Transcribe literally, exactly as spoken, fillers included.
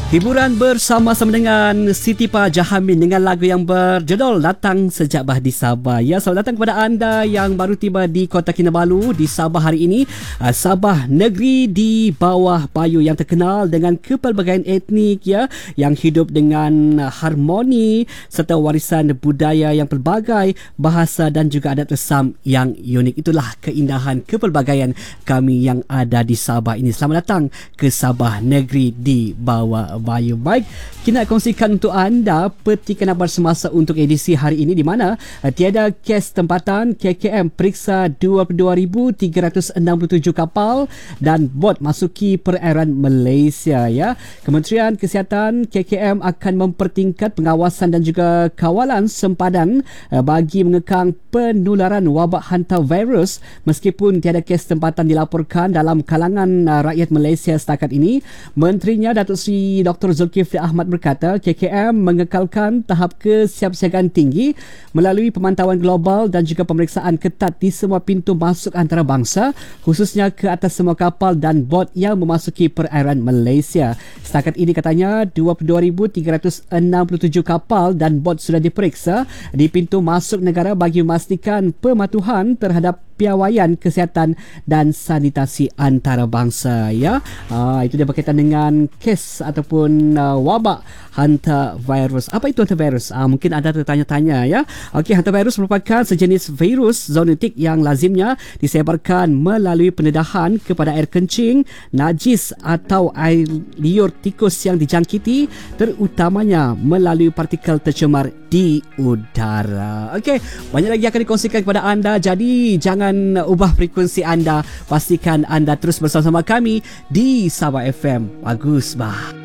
Hiburan bersama-sama dengan Siti Pa Jahamin dengan lagu yang berjudul Datang Sejak Bah di Sabah. Ya, selamat datang kepada anda yang baru tiba di Kota Kinabalu di Sabah hari ini. Sabah, negeri di bawah Bayu yang terkenal dengan kepelbagaian etnik ya, yang hidup dengan harmoni serta warisan budaya yang pelbagai, bahasa dan juga adat resam yang unik. Itulah keindahan kepelbagaian kami yang ada di Sabah ini. Selamat datang ke Sabah, negeri di bawah Bayu. Baik, kita nak kongsikan untuk anda petikan khabar semasa untuk edisi hari ini, di mana uh, tiada kes tempatan K K M periksa dua puluh dua ribu tiga ratus enam puluh tujuh kapal dan bot masuki perairan Malaysia ya. Kementerian Kesihatan K K M akan mempertingkat pengawasan dan juga kawalan sempadan uh, bagi mengekang penularan wabak hantavirus meskipun tiada kes tempatan dilaporkan dalam kalangan uh, rakyat Malaysia setakat ini. Menterinya Datuk Seri Doktor Zulkifli Ahmad berkata K K M mengekalkan tahap kesiapsiagaan tinggi melalui pemantauan global dan juga pemeriksaan ketat di semua pintu masuk antarabangsa, khususnya ke atas semua kapal dan bot yang memasuki perairan Malaysia. Setakat ini katanya dua puluh dua ribu tiga ratus enam puluh tujuh kapal dan bot sudah diperiksa di pintu masuk negara bagi memastikan pematuhan terhadap piawaian kesihatan dan sanitasi antarabangsa ya. Uh, itu dia berkaitan dengan kes ataupun uh, wabak hantavirus. Apa itu hantavirus? Uh, mungkin anda tertanya-tanya ya. Okey, hantavirus merupakan sejenis virus zoonotik yang lazimnya disebarkan melalui pendedahan kepada air kencing, najis atau air liur tikus yang dijangkiti, terutamanya melalui partikel tercemar di udara. Okey, banyak lagi akan dikongsikan kepada anda, jadi jangan ubah frekuensi anda. Pastikan anda terus bersama-sama kami di Sabah F M. Bagus bah.